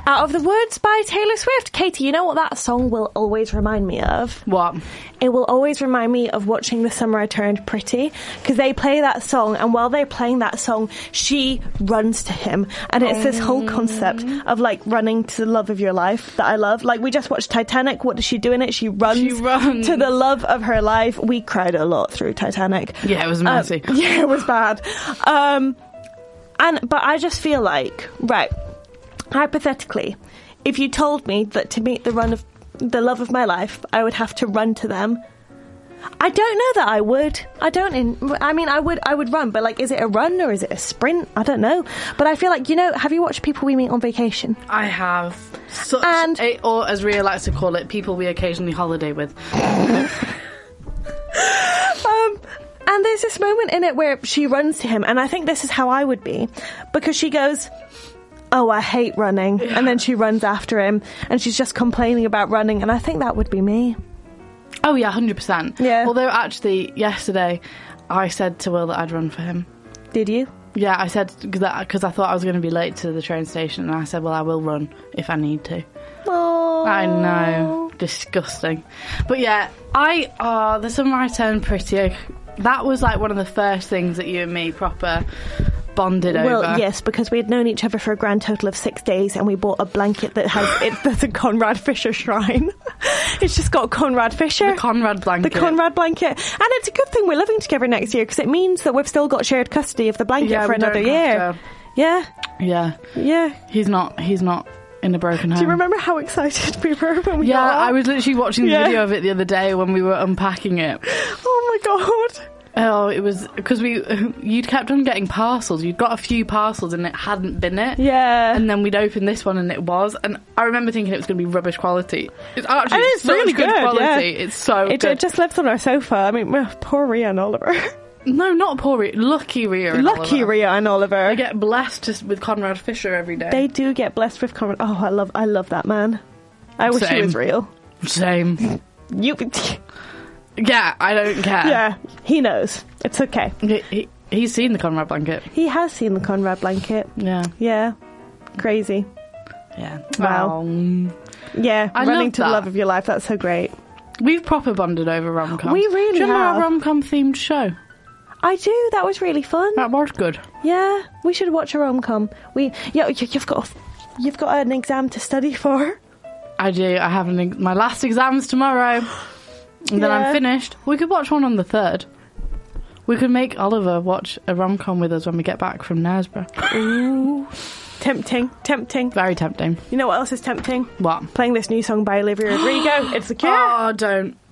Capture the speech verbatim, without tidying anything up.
Out of the Woods by Taylor Swift. Katie, you know what that song will always remind me of? What? It will always remind me of Watching the Summer I Turned Pretty, because they play that song, and while they're playing that song, she runs to him, and it's this whole concept of like running to the love of your life that I love. Like, we just watched Titanic. What does she do in it? She runs, she runs. to the love of her life. We cried a lot through Titanic. Yeah, it was messy. Um, yeah, it was bad. Um, and but I just feel like, right, hypothetically, if you told me that to meet the run of the love of my life, I would have to run to them, I don't know that I would. I don't. In, I mean, I would. I would run, but like, is it a run or is it a sprint? I don't know. But I feel like, you know, have you watched People We Meet on Vacation? I have. Such and a, or as Ria likes to call it, people we occasionally holiday with. um, and there's this moment in it where she runs to him, and I think this is how I would be, because she goes, oh, I hate running. Yeah. And then she runs after him, and she's just complaining about running, and I think that would be me. Oh, yeah, one hundred percent. Yeah. Although, actually, yesterday, I said to Will that I'd run for him. Did you? Yeah, I said, because I thought I was going to be late to the train station, and I said, well, I will run if I need to. Oh. I know. Disgusting. But yeah, I, oh, the summer I turned pretty. That was like one of the first things that you and me proper bonded over. Well, yes, because we had known each other for a grand total of six days, and we bought a blanket that has it, there's a Conrad Fisher shrine. It's just got Conrad Fisher. The Conrad blanket. The Conrad blanket. And it's a good thing we're living together next year, because it means that we've still got shared custody of the blanket yeah, for another year. To. Yeah. Yeah. Yeah. He's not, he's not in a broken home. Do you remember how excited we were when we yeah, got up? I was literally watching the yeah. video of it the other day when we were unpacking it. Oh my god. Oh, it was because we you'd kept on getting parcels. You'd got a few parcels and it hadn't been it. Yeah. And then we'd opened this one and it was. And I remember thinking it was going to be rubbish quality. It's actually and it's really good, good quality. Yeah. It's so it, good. It just lives on our sofa. I mean, poor Ria and Oliver. No, not poor Ria. Lucky Ria and Lucky Oliver. Ria and Oliver. They get blessed just with Conrad Fisher every day. They do get blessed with Conrad. Oh, I love, I love that man. I wish Same. he was real. Same. You. Yeah, I don't care. Yeah, he knows. It's okay. He, he, he's seen the Conrad blanket. He has seen the Conrad blanket. Yeah. Yeah. Crazy. Yeah. Wow. Um, yeah, I running love to that. the love of your life. That's so great. We've proper bonded over rom-coms. We really Do you remember have. our rom-com themed show? I do. That was really fun. That was good. Yeah, we should watch a rom-com. We, yeah, you- you've got, you've got an exam to study for. I do. I have an, my last exam's tomorrow. And then Yeah. I'm finished. We could watch one on the third. We could make Oliver watch a rom-com with us when we get back from Knaresborough. Ooh. Tempting, tempting. Very tempting. You know what else is tempting? What? Playing this new song by Olivia Rodrigo. It's The Cure. Oh, don't.